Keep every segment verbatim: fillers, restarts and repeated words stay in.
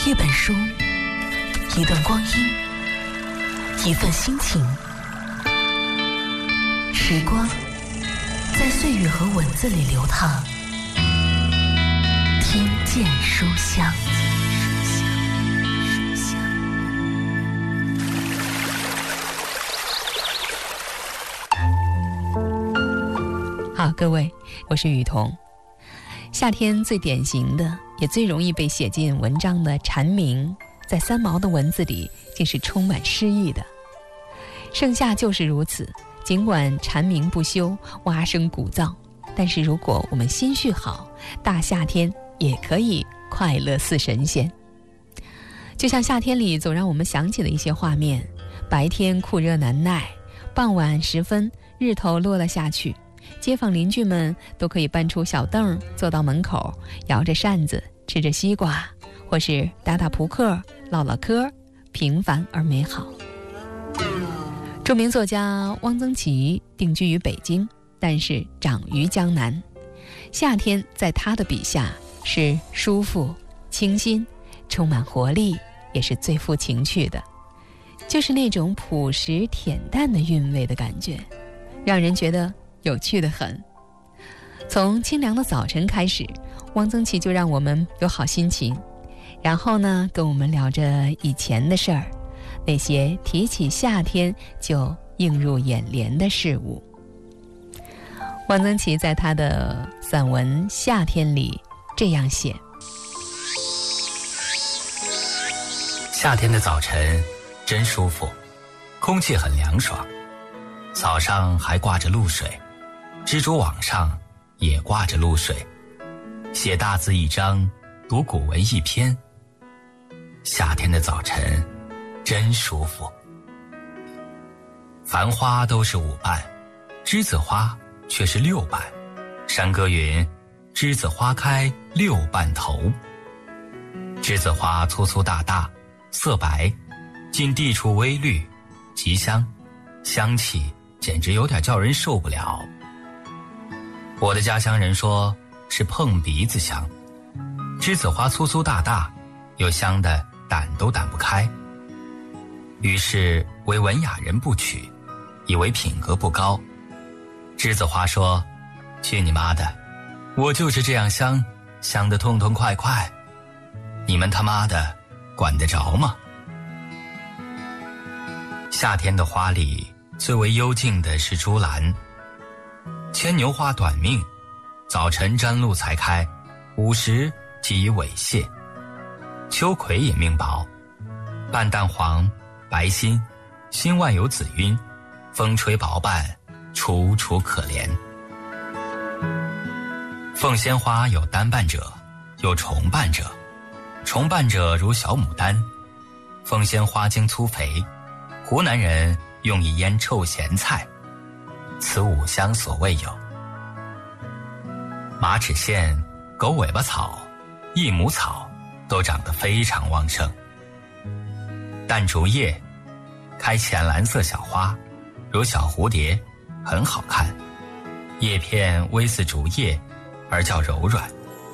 一本书，一段光阴，一份心情。时光在岁月和文字里流淌，听见书香。 好，各位，我是雨桐。夏天最典型的也最容易被写进文章的蝉鸣，在三毛的文字里竟是充满诗意的。盛夏就是如此，尽管蝉鸣不休，蛙声鼓噪，但是如果我们心绪好，大夏天也可以快乐似神仙。就像夏天里总让我们想起的一些画面，白天酷热难耐，傍晚时分日头落了下去，街坊邻居们都可以搬出小凳坐到门口，摇着扇子，吃着西瓜，或是打打扑克，唠唠嗑，平凡而美好。著名作家汪曾祺定居于北京，但是长于江南。夏天在他的笔下是舒服、清新，充满活力，也是最富情趣的，就是那种朴实恬淡的韵味的感觉，让人觉得有趣得很。从清凉的早晨开始，汪曾祺就让我们有好心情，然后呢，跟我们聊着以前的事儿，那些提起夏天就映入眼帘的事物。汪曾祺在他的散文《夏天》里这样写： 夏天的早晨真舒服，空气很凉爽，草上还挂着露水，蜘蛛网上也挂着露水，写大字一张，读古文一篇。夏天的早晨真舒服。繁花都是五瓣，栀子花却是六瓣。山歌云：栀子花开六瓣头。栀子花粗粗大大，色白，近地处微绿，极香，香气简直有点叫人受不了。我的家乡人说是碰鼻子香。栀子花粗粗大大，又香得掸都掸不开，于是为文雅人不取，以为品格不高。栀子花说：去你妈的，我就是这样香，香得痛痛快快，你们他妈的管得着吗？夏天的花里最为幽静的是珠兰。牵牛花短命，早晨沾露才开，午时即已萎谢。秋葵也命薄，半淡黄，白心，心外有紫晕，风吹薄瓣，楚楚可怜。凤仙花有单瓣者，有重瓣者，重瓣者如小牡丹。凤仙花茎粗肥，湖南人用以腌臭咸菜，此五香所未有。马齿苋、狗尾巴草、益母草都长得非常旺盛。淡竹叶开浅蓝色小花，如小蝴蝶，很好看，叶片微似竹叶，而较柔软。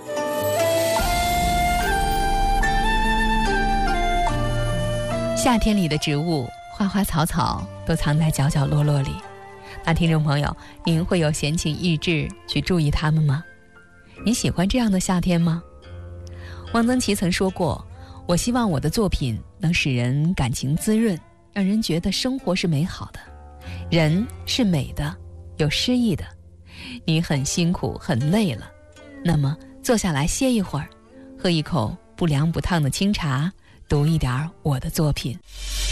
夏天里的植物，花花草草都藏在角角落落里。那听众朋友，您会有闲情逸致去注意它们吗？你喜欢这样的夏天吗？汪曾祺曾说过，我希望我的作品能使人感情滋润，让人觉得生活是美好的，人是美的，有诗意的。你很辛苦很累了，那么坐下来歇一会儿，喝一口不凉不烫的清茶，读一点我的作品。